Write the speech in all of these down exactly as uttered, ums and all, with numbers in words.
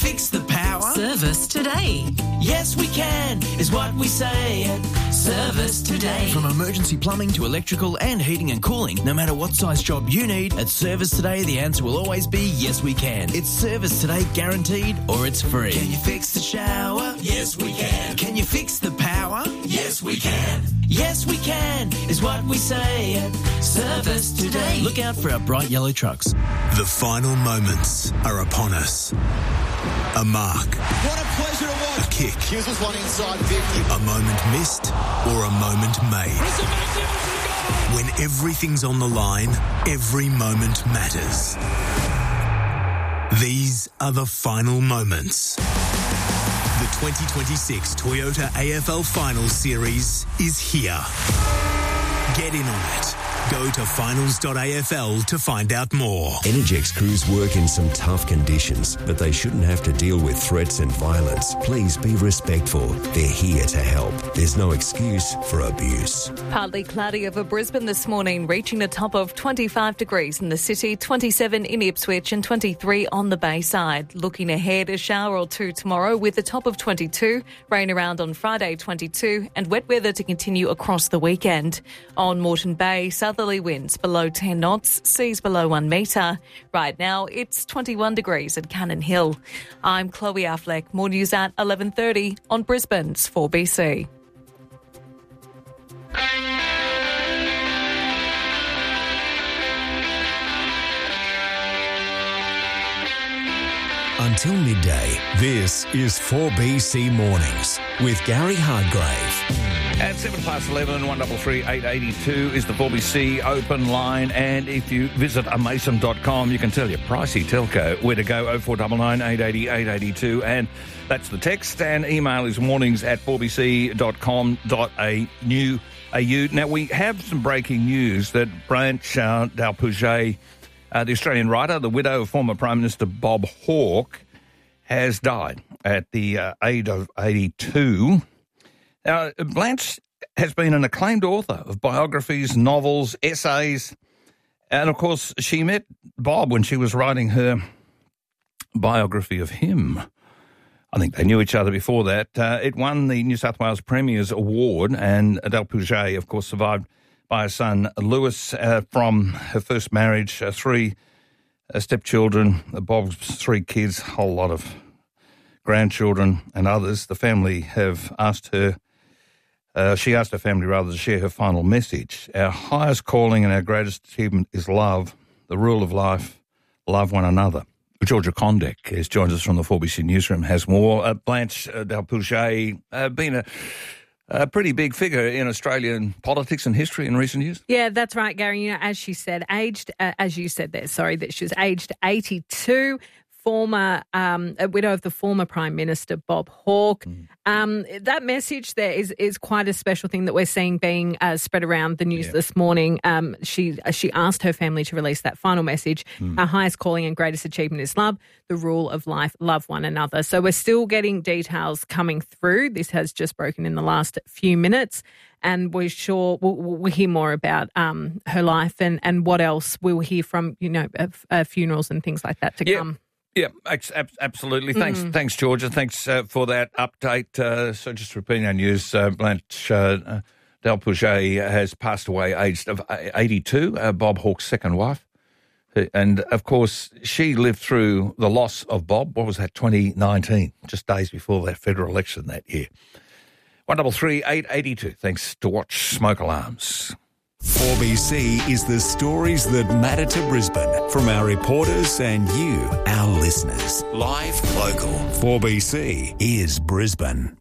fix the power? Service Today. Yes, we can, is what we say at Service Today. From emergency plumbing to electrical and heating and cooling, no matter what size job you need, at Service Today, the answer will always be yes, we can. It's Service Today guaranteed, or it's free. Can you fix the shower? Yes, we can. Can you fix the power? Yes, we can. Yes, we can, is what we say at Service Today. Look out for our bright yellow trucks. The final moments are upon us. A mark. What a pleasure to watch. A kick. Hughes was one inside fifty. A moment missed or a moment made. When everything's on the line, every moment matters. These are the final moments. The twenty twenty-six Toyota A F L Finals Series is here. Get in on it. Go to finals dot A F L to find out more. Energex crews work in some tough conditions, but they shouldn't have to deal with threats and violence. Please be respectful. They're here to help. There's no excuse for abuse. Partly cloudy over Brisbane this morning, reaching a top of twenty-five degrees in the city, twenty-seven in Ipswich and twenty-three on the Bayside. Looking ahead, a shower or two tomorrow with a top of twenty-two, rain around on Friday twenty-two, and wet weather to continue across the weekend. On Moreton Bay, southerly winds below ten knots, seas below one metre. Right now, it's twenty-one degrees at Cannon Hill. I'm Chloe Affleck. More news at eleven thirty on Brisbane's four B C. Until midday, this is four B C Mornings with Gary Hardgrave. At seven past eleven, one three three, eight eight two is the four B C open line. And if you visit a mason dot com, you can tell your pricey telco where to go, oh four nine nine, eight eight zero, eight eight two. And that's the text. And email is mornings at four b c dot com dot a u. Now, we have some breaking news that Blanche uh, Dalpouget, Uh, the Australian writer, the widow of former Prime Minister Bob Hawke, has died at the uh, age of eighty-two. Now, Blanche has been an acclaimed author of biographies, novels, essays, and, of course, she met Bob when she was writing her biography of him. I think they knew each other before that. Uh, it won the New South Wales Premier's Award, and Dalpouget, of course, survived by her son Lewis uh, from her first marriage, uh, three uh, stepchildren, uh, Bob's three kids, a whole lot of grandchildren and others. The family have asked her, uh, she asked her family rather to share her final message. Our highest calling and our greatest achievement is love, the rule of life, love one another. Georgia Condek has joined us from the four B C newsroom, has more. Uh, Blanche uh, Dalpouget, uh, been a A pretty big figure in Australian politics and history in recent years. Yeah, that's right, Gary. You know, as she said, aged, uh, as you said there, sorry, that she was aged eighty-two, former, um, a widow of the former Prime Minister, Bob Hawke. Mm. Um, that message there is is quite a special thing that we're seeing being uh, spread around the news yeah. this morning. Um, she she asked her family to release that final message. Mm. Our highest calling and greatest achievement is love, the rule of life, love one another. So we're still getting details coming through. This has just broken in the last few minutes, and we're sure we'll, we'll hear more about um, her life and, and what else we'll hear from, you know, uh, uh, funerals and things like that to yeah. come. Yeah, absolutely. Thanks, mm. thanks, Georgia. Thanks uh, for that update. Uh, so just repeating our news, uh, Blanche uh, Dalpouget has passed away aged of eighty-two, uh, Bob Hawke's second wife. And, of course, she lived through the loss of Bob. What was that, twenty nineteen, just days before that federal election that year. one three three, eight eight two. Thanks to Watch Smoke Alarms. four B C is the stories that matter to Brisbane from our reporters and you, our listeners. Live, local. four B C is Brisbane.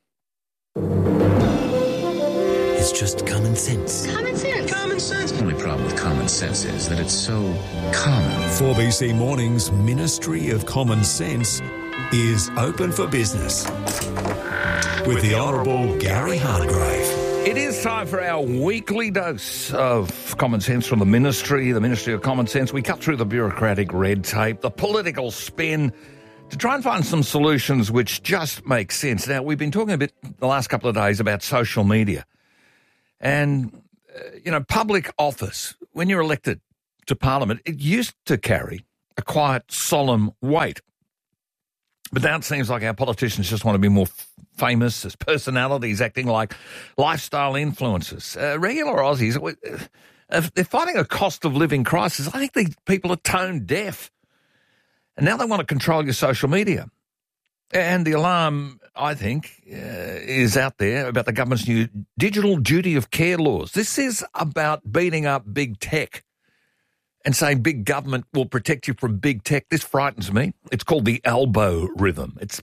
It's just common sense. Common sense. Common sense. The only problem with common sense is that it's so common. four B C Mornings Ministry of Common Sense is open for business with, with the Honourable Gary Hardgrave. It is time for our weekly dose of common sense from the Ministry, the Ministry of Common Sense. We cut through the bureaucratic red tape, the political spin, to try and find some solutions which just make sense. Now, we've been talking a bit the last couple of days about social media. And, uh, you know, public office, when you're elected to Parliament, it used to carry a quiet, solemn weight. But now it seems like our politicians just want to be more f- famous as personalities, acting like lifestyle influencers. Uh, regular Aussies, uh, they're fighting a cost of living crisis. I think these people are tone deaf. And now they want to control your social media. And the alarm, I think, uh, is out there about the government's new digital duty of care laws. This is about beating up big tech and saying big government will protect you from big tech. This frightens me. It's called the elbow rhythm. It's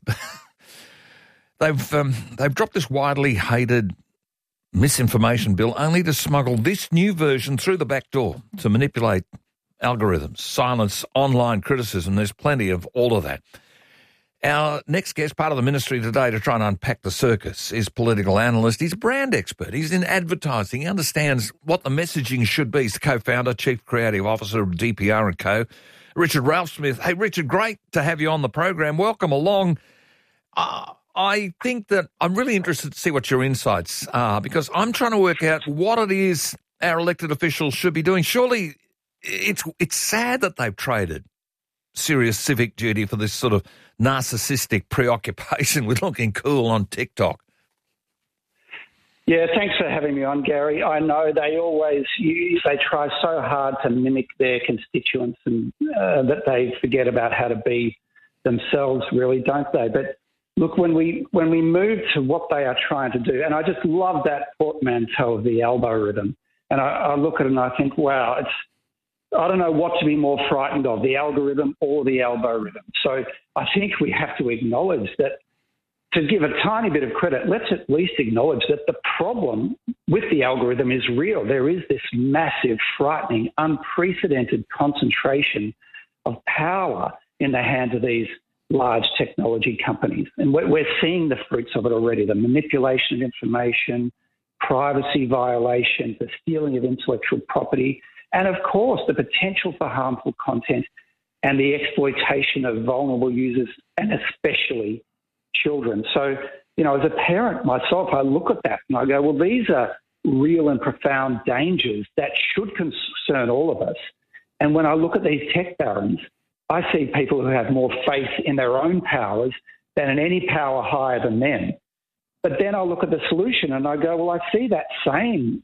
they've um, they've dropped this widely hated misinformation bill only to smuggle this new version through the back door to manipulate algorithms, silence online criticism. There's plenty of all of that. Our next guest, part of the ministry today to try and unpack the circus, is political analyst. He's a brand expert. He's in advertising. He understands what the messaging should be. He's the co-founder, chief creative officer of D P R and Co, Richard Ralphsmith. Hey, Richard, great to have you on the program. Welcome along. Uh, I think that I'm really interested to see what your insights are, because I'm trying to work out what it is our elected officials should be doing. Surely it's it's sad that they've traded serious civic duty for this sort of narcissistic preoccupation with looking cool on TikTok. Yeah, thanks for having me on, Gary. I know they always use, they try so hard to mimic their constituents and uh, that they forget about how to be themselves, really, don't they? But look, when we when we move to what they are trying to do, and I just love that portmanteau of the elbow rhythm, and I, I look at it and I think, wow, it's I don't know what to be more frightened of, the algorithm or the elbow rhythm. So I think we have to acknowledge that, to give a tiny bit of credit, let's at least acknowledge that the problem with the algorithm is real. There is this massive, frightening, unprecedented concentration of power in the hands of these large technology companies. And we're, we're seeing the fruits of it already, the manipulation of information, privacy violations, the stealing of intellectual property, and, of course, the potential for harmful content and the exploitation of vulnerable users, and especially children. So, you know, as a parent myself, I look at that and I go, well, these are real and profound dangers that should concern all of us. And when I look at these tech barons, I see people who have more faith in their own powers than in any power higher than them. But then I look at the solution and I go, well, I see that same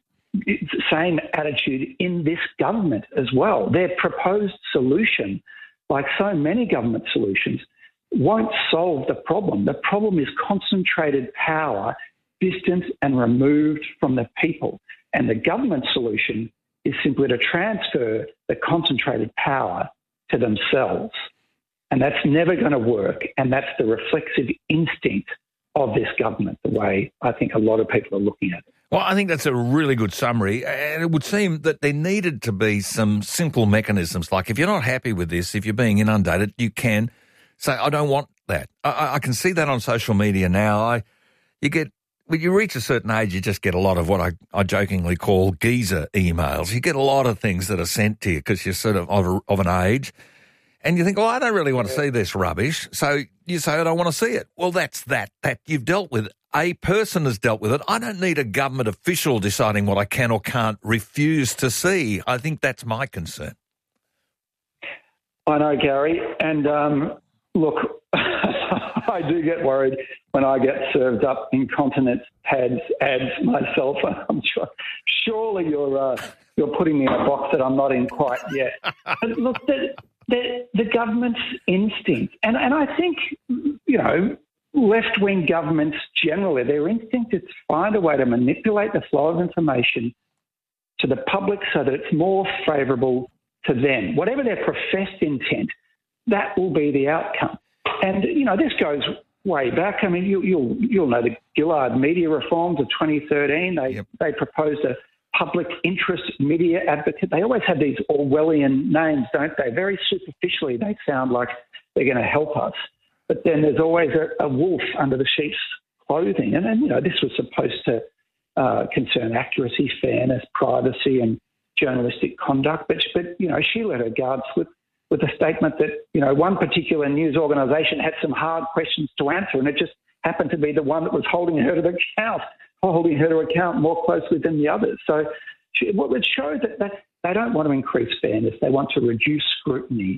same attitude in this government as well. Their proposed solution, like so many government solutions, won't solve the problem. The problem is concentrated power, distant and removed from the people. And the government solution is simply to transfer the concentrated power to themselves. And that's never going to work. And that's the reflexive instinct of this government, the way I think a lot of people are looking at it. Well, I think that's a really good summary. And it would seem that there needed to be some simple mechanisms. Like if you're not happy with this, if you're being inundated, you can say, I don't want that. I, I can see that on social media now. I, you get, when you reach a certain age, you just get a lot of what I, I jokingly call geezer emails. You get a lot of things that are sent to you because you're sort of of, a, of an age. And you think, oh, I don't really want to see this rubbish. So you say, I don't want to see it. Well, that's that. That you've dealt with. A person has dealt with it. I don't need a government official deciding what I can or can't refuse to see. I think that's my concern. I know, Gary. And um, look, I do get worried when I get served up incontinence pads ads myself. I'm sure, surely you're uh, you're putting me in a box that I'm not in quite yet. But look, the, the, the government's instinct, and, and I think, you know, left-wing governments generally, their instinct is to find a way to manipulate the flow of information to the public so that it's more favourable to them. Whatever their professed intent, that will be the outcome. And, you know, this goes way back. I mean, you, you'll you'll know the Gillard media reforms of twenty thirteen. They, yep. they proposed a public interest media advocate. They always have these Orwellian names, don't they? Very superficially, they sound like they're going to help us. But then there's always a, a wolf under the sheep's clothing. And, and, you know, this was supposed to uh, concern accuracy, fairness, privacy and journalistic conduct. But, but, you know, she let her guard slip with a statement that, you know, one particular news organisation had some hard questions to answer, and it just happened to be the one that was holding her to the account, holding her to account more closely than the others. So she, well, it showed that they, they don't want to increase fairness. They want to reduce scrutiny.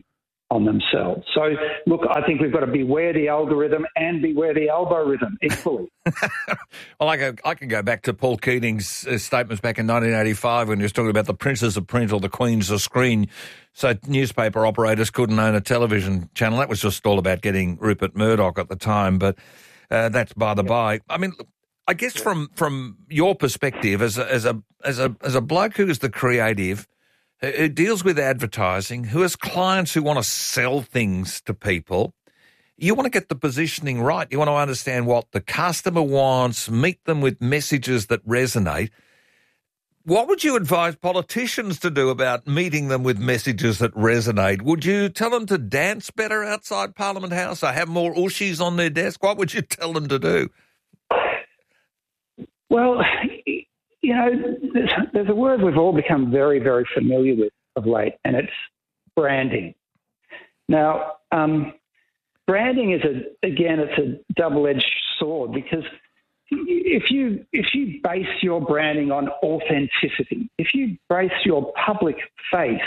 on themselves. So, look, I think we've got to beware the algorithm and beware the algorithm equally. Well, I, go, I can go back to Paul Keating's uh, statements back in nineteen eighty-five when he was talking about the princes of print or the queens of screen. So newspaper operators couldn't own a television channel. That was just all about getting Rupert Murdoch at the time, but uh, that's by the by. I mean, I guess from from your perspective as a, as a as a as a bloke who is the creative, who deals with advertising, who has clients who want to sell things to people, you want to get the positioning right. You want to understand what the customer wants, meet them with messages that resonate. What would you advise politicians to do about meeting them with messages that resonate? Would you tell them to dance better outside Parliament House or have more ushies on their desk? What would you tell them to do? Well, you know, there's, there's a word we've all become very, very familiar with of late, and it's branding. Now, um, branding is, a again, it's a double-edged sword because if you if you base your branding on authenticity, if you base your public face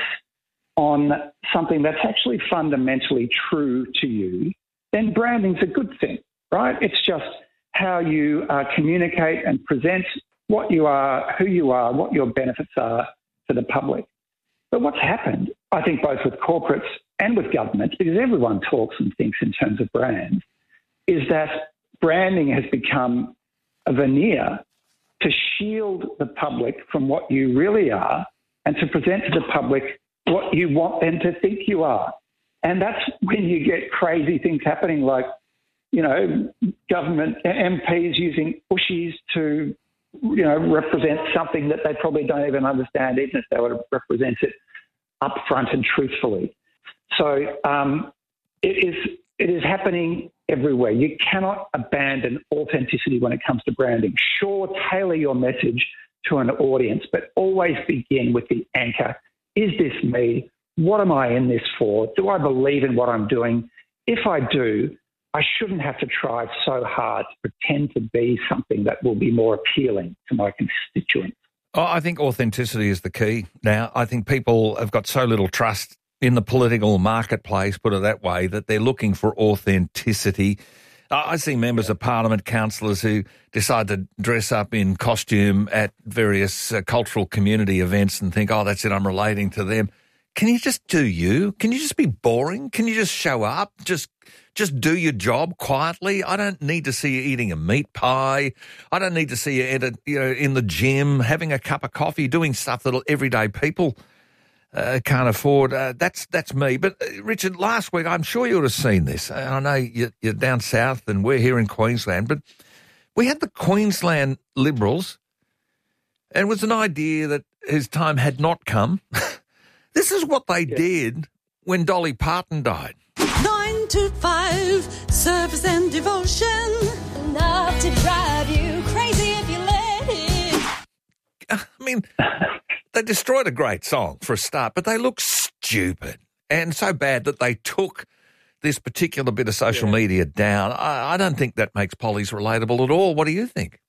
on something that's actually fundamentally true to you, then branding's a good thing, right? It's just how you uh, communicate and present what you are, who you are, what your benefits are to the public. But what's happened, I think both with corporates and with governments, because everyone talks and thinks in terms of brands, is that branding has become a veneer to shield the public from what you really are and to present to the public what you want them to think you are. And that's when you get crazy things happening like, you know, government M Ps using ushies to, you know, represent something that they probably don't even understand, even if they were to represent it upfront and truthfully. So um, it is it is happening everywhere. You cannot abandon authenticity when it comes to branding. Sure, tailor your message to an audience, but always begin with the anchor. Is this me? What am I in this for? Do I believe in what I'm doing? If I do, I shouldn't have to try so hard to pretend to be something that will be more appealing to my constituents. Oh, I think authenticity is the key now. I think people have got so little trust in the political marketplace, put it that way, that they're looking for authenticity. I see members of Parliament, councillors who decide to dress up in costume at various uh, cultural community events and think, oh, that's it, I'm relating to them. Can you just do you? Can you just be boring? Can you just show up? Just just do your job quietly? I don't need to see you eating a meat pie. I don't need to see you, at a, you know, in the gym, having a cup of coffee, doing stuff that everyday people uh, can't afford. Uh, that's that's me. But, uh, Richard, last week, I'm sure you would have seen this. I know you're, you're down south and we're here in Queensland, but we had the Queensland Liberals, and it was an idea that his time had not come. This is what they yeah. did when Dolly Parton died. Nine to five, service and devotion. Enough to drive you crazy if you let it. I mean, they destroyed a great song for a start, but they look stupid and so bad that they took this particular bit of social yeah. media down. I, I don't think that makes Polly's relatable at all. What do you think?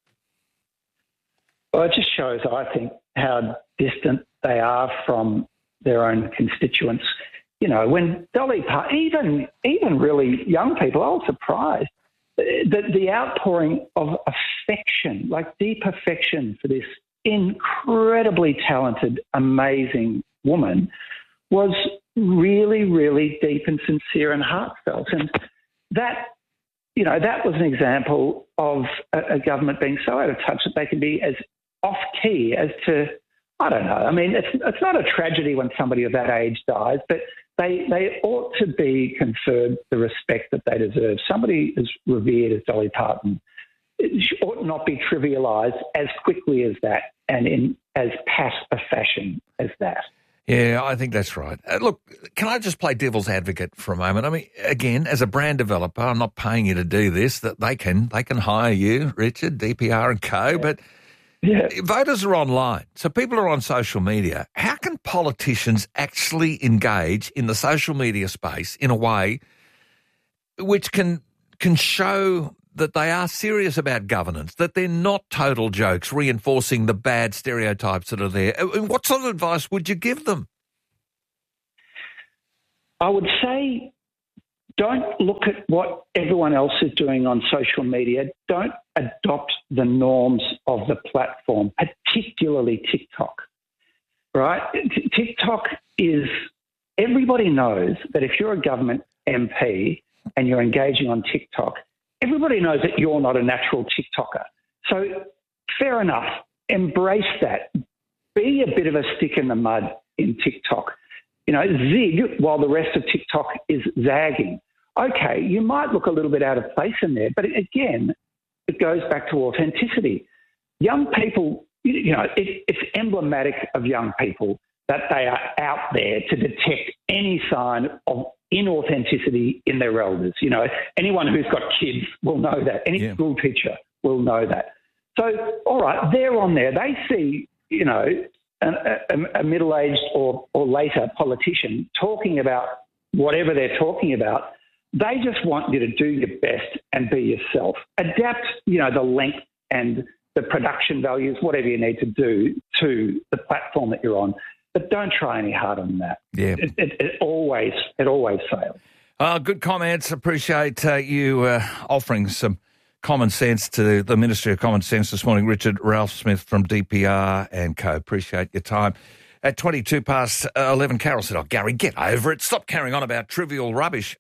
Well, it just shows, I think, how distant they are from their own constituents. You know, when Dolly Parton, even even really young people, I was surprised that the outpouring of affection, like deep affection for this incredibly talented, amazing woman was really, really deep and sincere and heartfelt. And that, you know, that was an example of a, a government being so out of touch that they can be as off-key as to, I don't know. I mean, it's it's not a tragedy when somebody of that age dies, but they they ought to be conferred the respect that they deserve. Somebody as revered as Dolly Parton ought not be trivialised as quickly as that and in as pat a fashion as that. Yeah, I think that's right. Uh, look, can I just play devil's advocate for a moment? I mean, again, as a brand developer, I'm not paying you to do this. That they can they can hire you, Richard, D P R and Co. Yeah. But yeah. Voters are online, so people are on social media. How can politicians actually engage in the social media space in a way which can can show that they are serious about governance, that they're not total jokes reinforcing the bad stereotypes that are there? What sort of advice would you give them? I would say don't look at what everyone else is doing on social media. Don't adopt the norms of the platform, particularly TikTok, right? T- TikTok is, everybody knows that if you're a government M P and you're engaging on TikTok, everybody knows that you're not a natural TikToker. So fair enough, embrace that. Be a bit of a stick in the mud in TikTok. You know, zig while the rest of TikTok is zagging. Okay, you might look a little bit out of place in there, but again, it goes back to authenticity. Young people, you know, it, it's emblematic of young people that they are out there to detect any sign of inauthenticity in their elders. You know, anyone who's got kids will know that. Any yeah. school teacher will know that. So, all right, they're on there. They see, you know, a, a, a middle-aged or, or later politician talking about whatever they're talking about. They just want you to do your best and be yourself. Adapt, you know, the length and the production values, whatever you need to do to the platform that you're on. But don't try any harder than that. Yeah. It, it, it always it always fails. Uh, good comments. Appreciate uh, you uh, offering some common sense to the Ministry of Common Sense this morning. Richard Ralphsmith from D P R and Co. Appreciate your time. At twenty-two past eleven, Carol said, oh, Gary, get over it. Stop carrying on about trivial rubbish.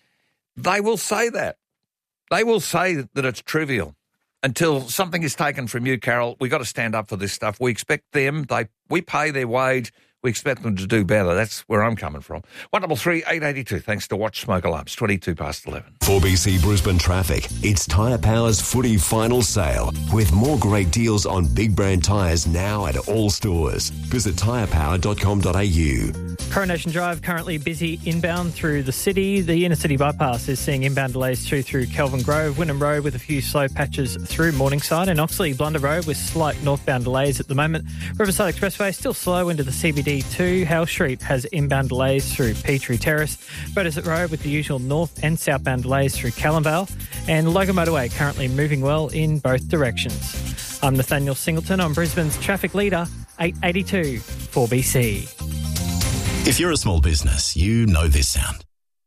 They will say that. They will say that it's trivial until something is taken from you, Carol. We've got to stand up for this stuff. We expect them. They we pay their wage. We expect them to do better. That's where I'm coming from. one double three eight eight two. Thanks to Watch Smoke Alarms. twenty-two past eleven. four B C Brisbane Traffic. It's Tyre Power's footy final sale with more great deals on big brand tyres now at all stores. Visit tyre power dot com dot a u. Coronation Drive currently busy inbound through the city. The inner city bypass is seeing inbound delays too through Kelvin Grove, Wynnum Road with a few slow patches through Morningside, and Oxley Blunder Road with slight northbound delays at the moment. Riverside Expressway still slow into the C B D too. Howell Street has inbound delays through Petrie Terrace. Beaudesert Road with the usual north and southbound delays through Callanvale, and Logan Motorway currently moving well in both directions. I'm Nathaniel Singleton on Brisbane's Traffic Leader, eight eighty-two four B C. If you're a small business, you know this sound.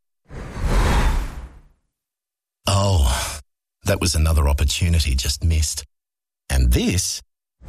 Oh, that was another opportunity just missed. And this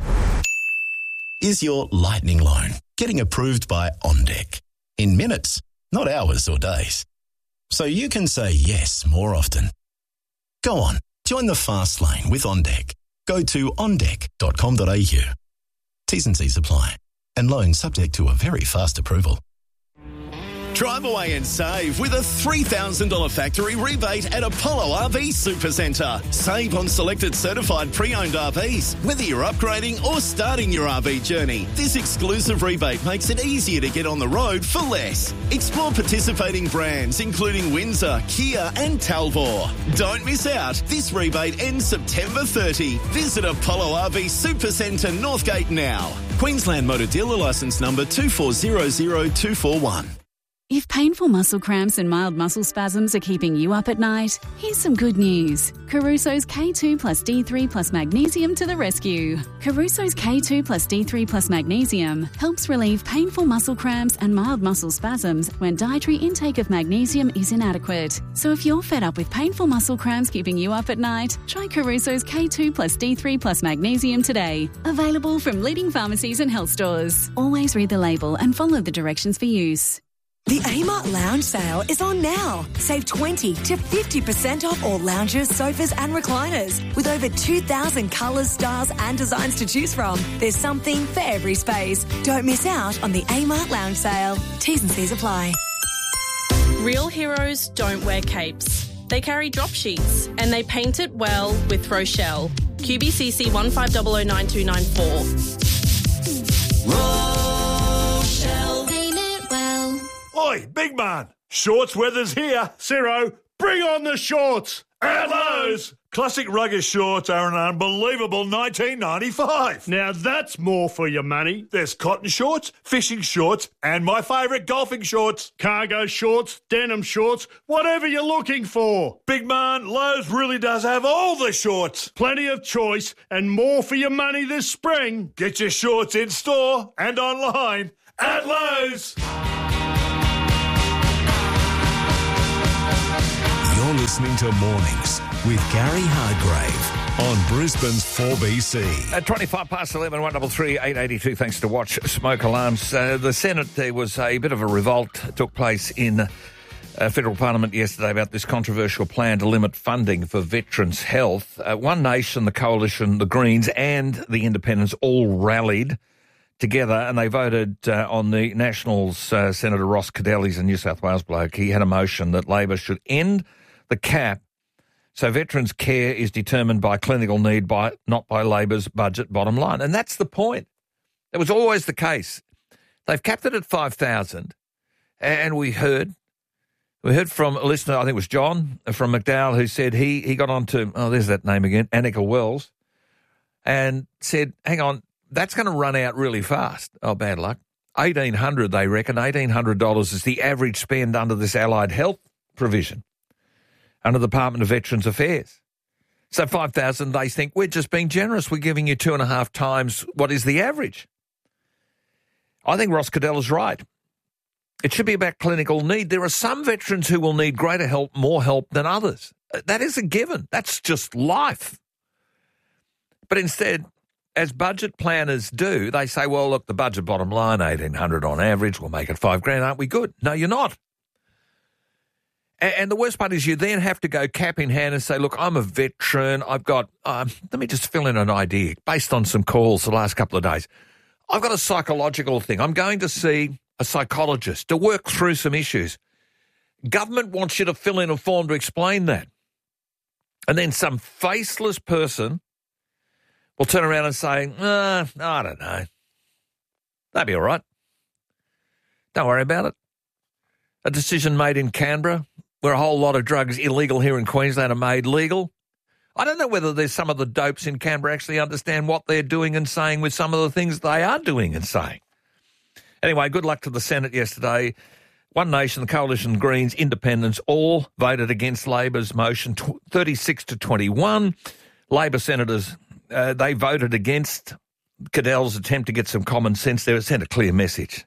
is your lightning loan getting approved by OnDeck in minutes, not hours or days. So you can say yes more often. Go on, join the fast lane with OnDeck. Go to on deck dot com dot a u. T's and C's apply, and loans subject to a very fast approval. Drive away and save with a three thousand dollars factory rebate at Apollo R V Supercentre. Save on selected certified pre-owned R Vs, whether you're upgrading or starting your R V journey. This exclusive rebate makes it easier to get on the road for less. Explore participating brands including Windsor, Kia and Talbot. Don't miss out. This rebate ends September thirtieth. Visit Apollo R V Supercentre Northgate now. Queensland Motor Dealer Licence number two four zero zero two four one. If painful muscle cramps and mild muscle spasms are keeping you up at night, here's some good news. Caruso's K two plus D three plus magnesium to the rescue. Caruso's K two plus D three plus magnesium helps relieve painful muscle cramps and mild muscle spasms when dietary intake of magnesium is inadequate. So if you're fed up with painful muscle cramps keeping you up at night, try Caruso's K two plus D three plus magnesium today. Available from leading pharmacies and health stores. Always read the label and follow the directions for use. The Amart Lounge sale is on now. Save twenty to fifty percent off all lounges, sofas and recliners. With over two thousand colours, styles and designs to choose from, there's something for every space. Don't miss out on the Amart Lounge sale. T's and C's apply. Real heroes don't wear capes. They carry drop sheets and they paint it well with Rochelle. Q B C C one five zero zero nine two nine four. Rochelle. Oi, big man. Shorts weather's here. Ciro, bring on the shorts. At Lowe's. Classic rugged shorts are an unbelievable nineteen ninety-five. Now that's more for your money. There's cotton shorts, fishing shorts, and my favourite golfing shorts. Cargo shorts, denim shorts, whatever you're looking for. Big man, Lowe's really does have all the shorts. Plenty of choice and more for your money this spring. Get your shorts in store and online at Lowe's. listening to Mornings with Gary Hardgrave on Brisbane's four B C. At twenty-five past eleven, one double three eight eighty-two. Thanks to Watch Smoke Alarms. Uh, the Senate, there was a bit of a revolt took place in uh, federal parliament yesterday about this controversial plan to limit funding for veterans' health. Uh, One Nation, the Coalition, the Greens and the Independents all rallied together and they voted uh, on the Nationals. uh, Senator Ross Cadell, he's a New South Wales bloke. He had a motion that Labor should end the cap so veterans' care is determined by clinical need, by not by Labor's budget bottom line. And that's the point. That was always the case. They've capped it at five thousand and we heard we heard from a listener, I think it was John from McDowell, who said he, he got on to, oh, there's that name again, Annika Wells, and said, hang on, that's going to run out really fast. Oh, bad luck. eighteen hundred dollars, they reckon. eighteen hundred dollars is the average spend under this allied health provision, under the Department of Veterans Affairs. So five thousand dollars, they think, we're just being generous. We're giving you two and a half times what is the average. I think Ross Cadell is right. It should be about clinical need. There are some veterans who will need greater help, more help than others. That is a given. That's just life. But instead, as budget planners do, they say, well, look, the budget bottom line, eighteen hundred dollars on average, we'll make it five grand, aren't we good? No, you're not. And the worst part is you then have to go cap in hand and say, look, I'm a veteran. I've got, um, let me just fill in an idea based on some calls the last couple of days. I've got a psychological thing. I'm going to see a psychologist to work through some issues. Government wants you to fill in a form to explain that. And then some faceless person will turn around and say, uh, I don't know. That'd be all right. Don't worry about it. A decision made in Canberra where a whole lot of drugs illegal here in Queensland are made legal. I don't know whether there's some of the dopes in Canberra actually understand what they're doing and saying with some of the things they are doing and saying. Anyway, good luck to the Senate yesterday. One Nation, the Coalition, Greens, Independents all voted against Labor's motion, thirty-six to twenty-one. Labor senators, uh, they voted against Cadell's attempt to get some common sense there. It sent a clear message.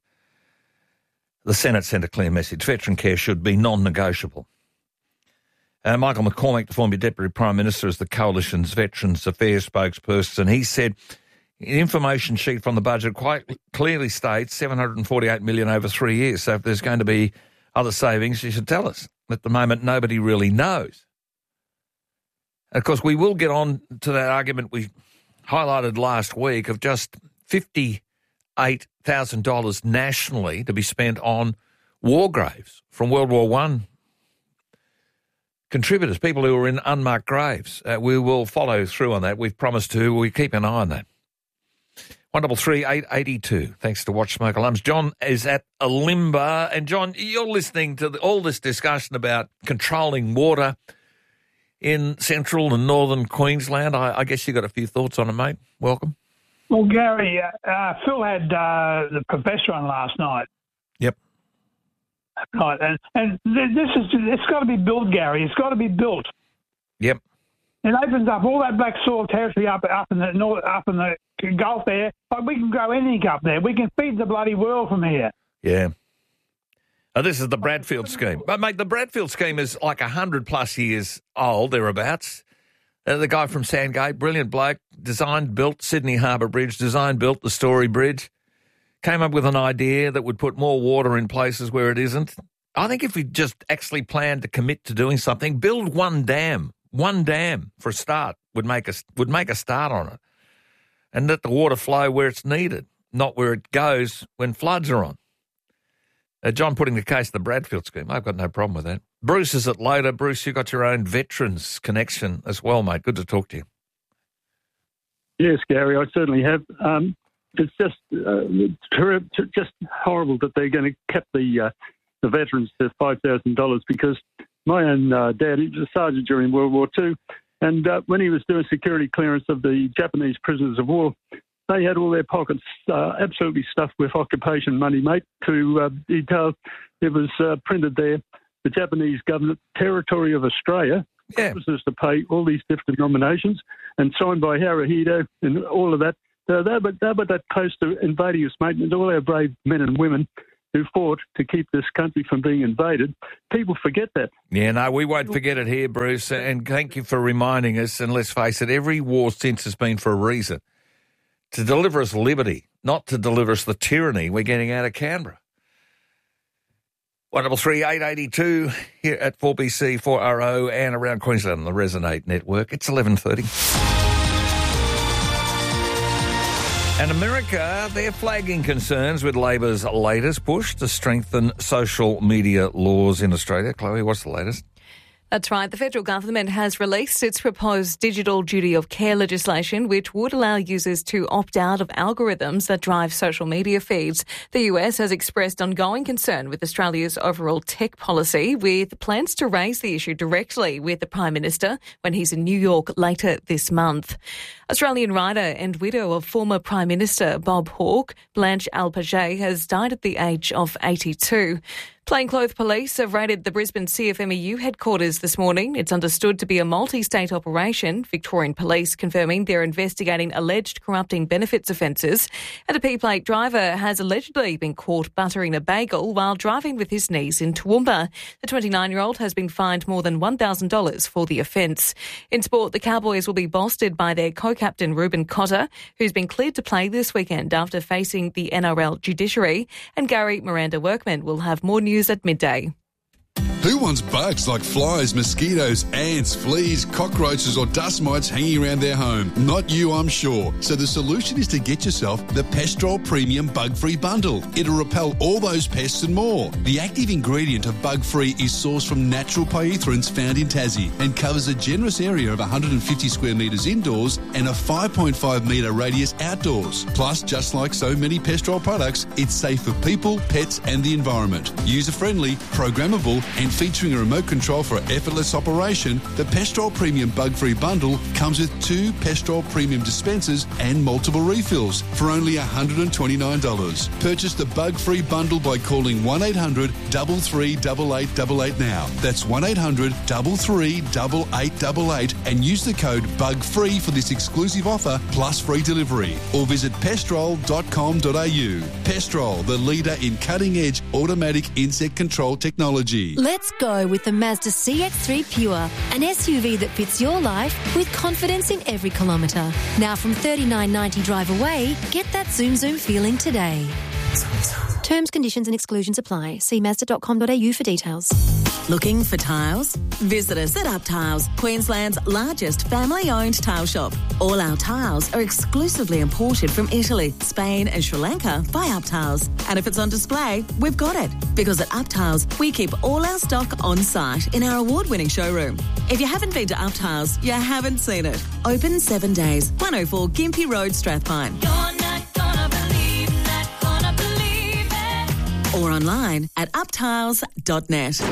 The Senate sent a clear message. Veteran care should be non-negotiable. Uh, Michael McCormack, the former Deputy Prime Minister, is the Coalition's Veterans Affairs spokesperson. He said an information sheet from the budget quite clearly states seven hundred forty-eight million dollars over three years. So if there's going to be other savings, you should tell us. At the moment, nobody really knows. And of course, we will get on to that argument we highlighted last week of just fifty-eight thousand dollars nationally to be spent on war graves from World War One contributors, people who are in unmarked graves. Uh, we will follow through on that. We've promised to. We keep an eye on that. one double three eight eighty-two. Thanks to Watch Smoke Alarms. John is at Alimba. And John, you're listening to the, all this discussion about controlling water in central and northern Queensland. I, I guess you got a few thoughts on it, mate. Welcome. Well, Gary, uh, Phil had uh, the professor on last night. Yep. Right, and and this is it's got to be built, Gary. It's got to be built. Yep. It opens up all that black soil territory up up in the north, up in the Gulf there. But we can grow anything up there. We can feed the bloody world from here. Yeah. Now, this is the Bradfield scheme. But, mate, the Bradfield scheme is like one hundred plus years old, thereabouts. Uh, the guy from Sandgate, brilliant bloke, designed, built Sydney Harbour Bridge, designed, built the Story Bridge, came up with an idea that would put more water in places where it isn't. I think if we just actually planned to commit to doing something, build one dam, one dam for a start would make a, would make a start on it, and let the water flow where it's needed, not where it goes when floods are on. Uh, John putting the case of the Bradfield scheme. I've got no problem with that. Bruce is at Loader. Bruce, you've got your own veterans connection as well, mate. Good to talk to you. Yes, Gary, I certainly have. Um, it's just uh, ter- ter- just horrible that they're going to cap the uh, the veterans to five thousand dollars because my own uh, dad, he was a sergeant during World War Two, and uh, when he was doing security clearance of the Japanese prisoners of war, they had all their pockets uh, absolutely stuffed with occupation money, mate, to uh, detail. It was uh, printed there, the Japanese government, territory of Australia, yeah. promises to pay all these different denominations, and signed by Haruhito and all of that. So they were, they were that close to invading us, mate, and all our brave men and women who fought to keep this country from being invaded. People forget that. Yeah, no, we won't forget it here, Bruce, and thank you for reminding us. And let's face it, every war since has been for a reason. To deliver us liberty, not to deliver us the tyranny we're getting out of Canberra. one double three eight eighty two here at four B C, four R O and around Queensland on the Resonate Network. It's eleven thirty. And America, they're flagging concerns with Labor's latest push to strengthen social media laws in Australia. Chloe, what's the latest? That's right. The federal government has released its proposed digital duty of care legislation, which would allow users to opt out of algorithms that drive social media feeds. The U S has expressed ongoing concern with Australia's overall tech policy, with plans to raise the issue directly with the Prime Minister when he's in New York later this month. Australian writer and widow of former Prime Minister Bob Hawke, Blanche Alpage, has died at the age of eighty-two. Plainclothes police have raided the Brisbane C F M E U headquarters this morning. It's understood to be a multi-state operation. Victorian police confirming they're investigating alleged corrupting benefits offences. And a P-plate driver has allegedly been caught buttering a bagel while driving with his knees in Toowoomba. The twenty-nine-year-old has been fined more than one thousand dollars for the offence. In sport, the Cowboys will be bolstered by their co-captain Ruben Cotter, who's been cleared to play this weekend after facing the N R L judiciary. And Gary Miranda Workman will have more news at midday. Who wants bugs like flies, mosquitoes, ants, fleas, cockroaches or dust mites hanging around their home? Not you, I'm sure. So the solution is to get yourself the Pestrol Premium Bug-Free Bundle. It'll repel all those pests and more. The active ingredient of Bug-Free is sourced from natural pyrethroids found in Tassie and covers a generous area of one hundred fifty square metres indoors and a five point five metre radius outdoors. Plus, just like so many Pestrol products, it's safe for people, pets and the environment. User-friendly, programmable and featuring a remote control for effortless operation, the Pestrol Premium Bug-Free Bundle comes with two Pestrol Premium dispensers and multiple refills for only one hundred twenty-nine dollars. Purchase the Bug-Free Bundle by calling one eight hundred, three three eight eight eight eight now. That's one eight hundred, three three eight eight eight eight and use the code BUGFREE for this exclusive offer plus free delivery. Or visit pestrol dot com dot a u. Pestrol, the leader in cutting-edge automatic insect control technology. Let's go with the Mazda C X three Pure, an S U V that fits your life with confidence in every kilometre. Now from thirty-nine ninety drive away, get that zoom zoom feeling today. Terms, conditions and exclusions apply. See mazda dot com dot a u for details. Looking for tiles? Visit us at Up Tiles, Queensland's largest family-owned tile shop. All our tiles are exclusively imported from Italy, Spain and Sri Lanka by Up Tiles. And if it's on display, we've got it. Because at Up Tiles, we keep all our stock on site in our award-winning showroom. If you haven't been to Up Tiles, you haven't seen it. Open seven days, one oh four Gympie Road, Strathpine. You're not gonna believe, not gonna believe it. Or online at up tiles dot net.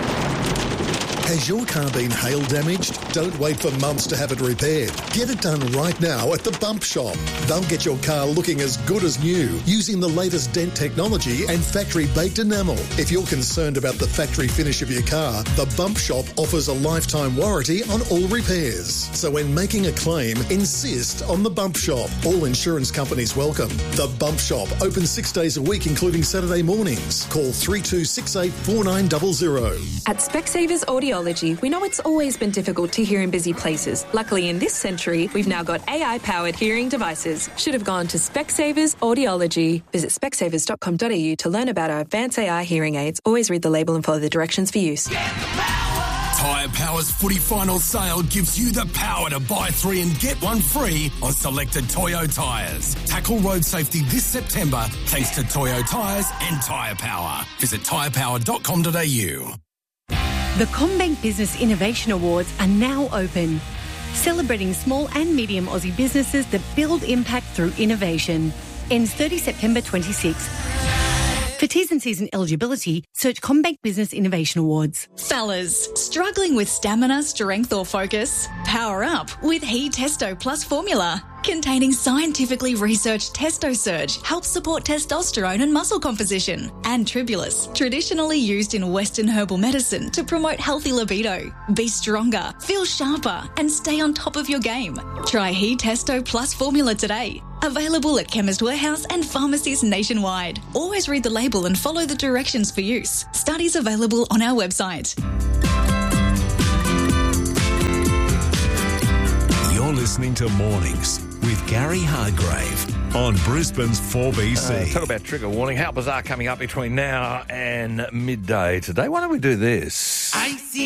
Has your car been hail damaged? Don't wait for months to have it repaired. Get it done right now at the Bump Shop. They'll get your car looking as good as new using the latest dent technology and factory-baked enamel. If you're concerned about the factory finish of your car, the Bump Shop offers a lifetime warranty on all repairs. So when making a claim, insist on the Bump Shop. All insurance companies welcome. The Bump Shop, open six days a week, including Saturday mornings. Call three two six eight four nine zero zero. At Specsavers Audiology, we know it's always been difficult to hear in busy places. Luckily, in this century, we've now got A I-powered hearing devices. Should have gone to Specsavers Audiology. Visit specsavers dot com dot a u to learn about our advanced A I hearing aids. Always read the label and follow the directions for use. Tyre Power's footy final sale gives you the power to buy three and get one free on selected Toyo tyres. Tackle road safety this September thanks to Toyo tyres and Tyre Power. Visit tyre power dot com dot a u. The CommBank Business Innovation Awards are now open, celebrating small and medium Aussie businesses that build impact through innovation. Ends thirtieth September twenty-sixth. For T's and C's and eligibility, search CommBank Business Innovation Awards. Fellas, struggling with stamina, strength or focus? Power up with He Testo Plus formula. Containing scientifically researched Testo Surge, helps support testosterone and muscle composition. And Tribulus, traditionally used in Western herbal medicine to promote healthy libido. Be stronger, feel sharper, and stay on top of your game. Try He Testo Plus formula today. Available at Chemist Warehouse and pharmacies nationwide. Always read the label and follow the directions for use. Studies available on our website. You're listening to Mornings with Gary Hargrave on Brisbane's four B C. Uh, talk about trigger warning. How bizarre coming up between now and midday today. Why don't we do this? Icy